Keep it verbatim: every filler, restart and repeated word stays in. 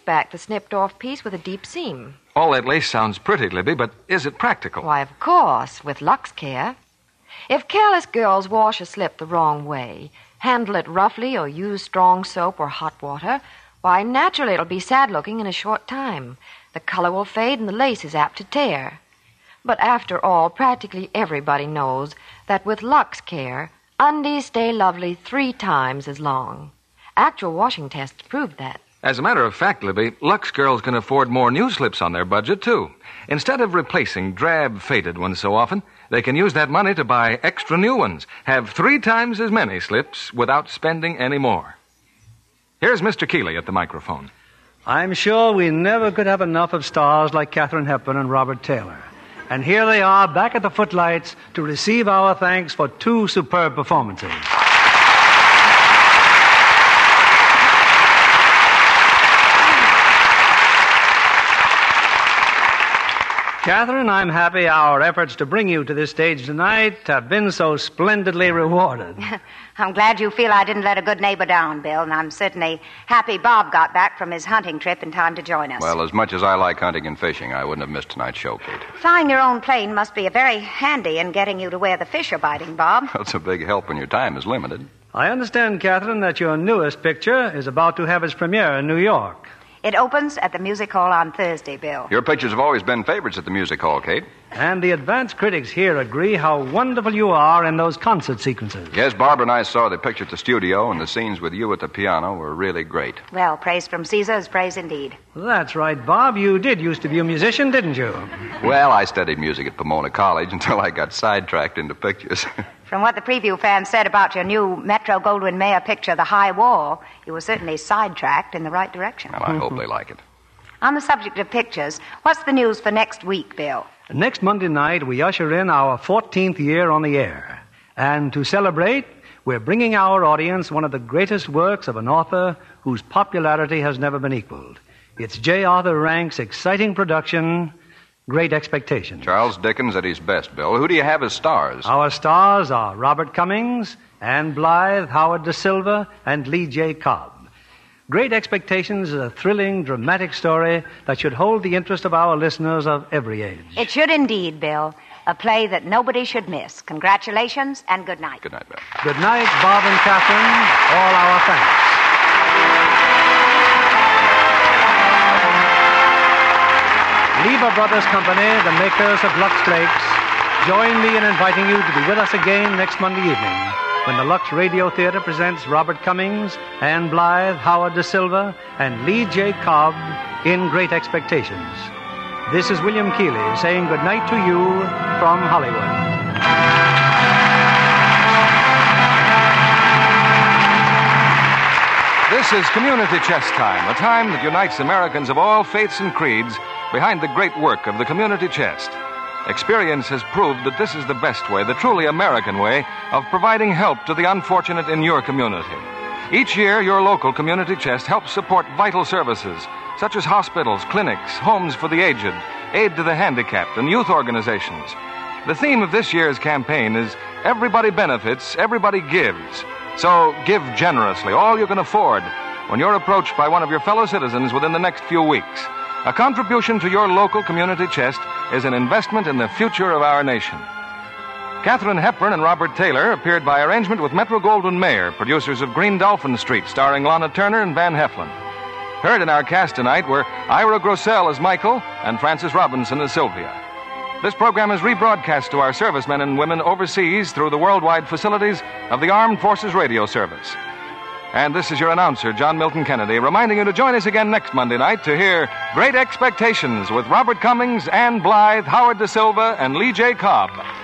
back the snipped-off piece with a deep seam. All that lace sounds pretty, Libby, but is it practical? Why, of course, with Lux Care. If careless girls wash a slip the wrong way, handle it roughly or use strong soap or hot water, why, naturally it'll be sad-looking in a short time. The color will fade and the lace is apt to tear. But after all, practically everybody knows that with Lux Care, undies stay lovely three times as long. Actual washing tests prove that. As a matter of fact, Libby, Lux girls can afford more new slips on their budget, too. Instead of replacing drab, faded ones so often, they can use that money to buy extra new ones, have three times as many slips without spending any more. Here's Mister Keeley at the microphone. I'm sure we never could have enough of stars like Katharine Hepburn and Robert Taylor. And here they are back at the footlights to receive our thanks for two superb performances. Katharine, I'm happy our efforts to bring you to this stage tonight have been so splendidly rewarded. I'm glad you feel I didn't let a good neighbor down, Bill, and I'm certainly happy Bob got back from his hunting trip in time to join us. Well, as much as I like hunting and fishing, I wouldn't have missed tonight's show, Kate. Flying your own plane must be a very handy in getting you to where the fish are biting, Bob. Well, it's a big help when your time is limited. I understand, Katharine, that your newest picture is about to have its premiere in New York. It opens at the Music Hall on Thursday, Bill. Your pictures have always been favorites at the Music Hall, Kate. And the advanced critics here agree how wonderful you are in those concert sequences. Yes, Barbara and I saw the picture at the studio, and the scenes with you at the piano were really great. Well, praise from Caesar is praise indeed. That's right, Bob. You did used to be a musician, didn't you? Well, I studied music at Pomona College until I got sidetracked into pictures. From what the preview fans said about your new Metro-Goldwyn-Mayer picture, The High Wall, you were certainly sidetracked in the right direction. Well, I hope they like it. On the subject of pictures, what's the news for next week, Bill? Next Monday night, we usher in our fourteenth year on the air. And to celebrate, we're bringing our audience one of the greatest works of an author whose popularity has never been equaled. It's J. Arthur Rank's exciting production, Great Expectations. Charles Dickens at his best, Bill. Who do you have as stars? Our stars are Robert Cummings, Anne Blythe, Howard Da Silva, and Lee J. Cobb. Great Expectations is a thrilling, dramatic story that should hold the interest of our listeners of every age. It should indeed, Bill. A play that nobody should miss. Congratulations and good night. Good night, Bill. Good night, Bob and Catherine. All our thanks. Lever Brothers Company, the makers of Lux Flakes, join me in inviting you to be with us again next Monday evening when the Lux Radio Theater presents Robert Cummings, Anne Blythe, Howard Da Silva, and Lee J. Cobb in Great Expectations. This is William Keeley saying good night to you from Hollywood. This is Community Chest Time, a time that unites Americans of all faiths and creeds behind the great work of the Community Chest. Experience has proved that this is the best way, the truly American way, of providing help to the unfortunate in your community. Each year, your local Community Chest helps support vital services, such as hospitals, clinics, homes for the aged, aid to the handicapped, and youth organizations. The theme of this year's campaign is Everybody Benefits, Everybody Gives. So give generously, all you can afford, when you're approached by one of your fellow citizens within the next few weeks. A contribution to your local Community Chest is an investment in the future of our nation. Katharine Hepburn and Robert Taylor appeared by arrangement with Metro-Goldwyn-Mayer, producers of Green Dolphin Street, starring Lana Turner and Van Heflin. Heard in our cast tonight were Ira Grossell as Michael and Frances Robinson as Sylvia. This program is rebroadcast to our servicemen and women overseas through the worldwide facilities of the Armed Forces Radio Service. And this is your announcer, John Milton Kennedy, reminding you to join us again next Monday night to hear Great Expectations with Robert Cummings, Anne Blythe, Howard Da Silva, and Lee J. Cobb.